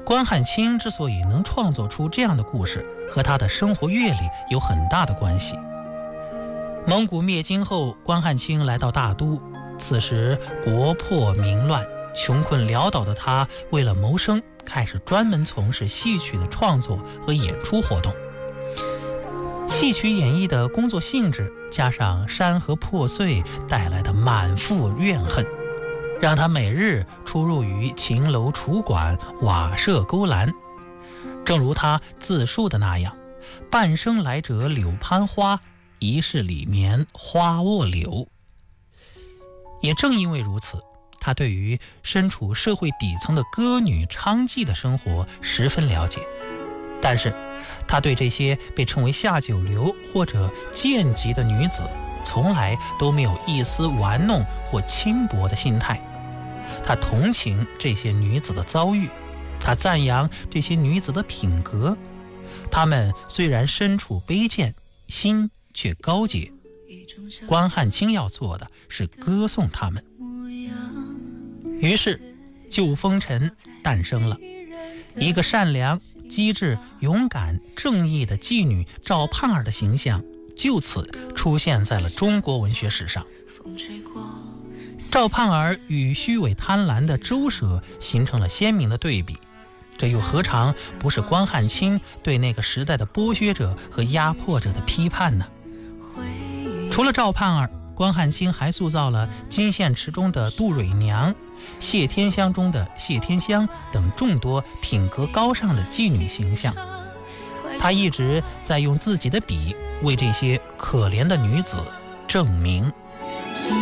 关汉卿之所以能创作出这样的故事，和他的生活阅历有很大的关系。蒙古灭金后，关汉卿来到大都，此时国破民乱，穷困潦倒的他为了谋生，开始专门从事戏曲的创作和演出活动。戏曲演绎的工作性质加上山河破碎带来的满腹怨恨，让他每日出入于秦楼楚馆、瓦舍勾栏。正如他自述的那样，半生来者柳攀花，一世里眠花卧柳。也正因为如此，他对于身处社会底层的歌女娼妓的生活十分了解。但是他对这些被称为下九流或者贱籍的女子从来都没有一丝玩弄或轻薄的心态。他同情这些女子的遭遇，他赞扬这些女子的品格。她们虽然身处卑贱，心却高洁。关汉卿要做的是歌颂她们。于是旧风尘诞生了，一个善良、机智、勇敢、正义的妓女赵盼儿的形象就此出现在了中国文学史上。赵盼儿与虚伪贪婪的周舍形成了鲜明的对比，这又何尝不是关汉卿对那个时代的剥削者和压迫者的批判呢？除了赵盼儿，关汉卿还塑造了金线池中的杜蕊娘、谢天香中的谢天香等众多品格高尚的妓女形象。他一直在用自己的笔为这些可怜的女子证明。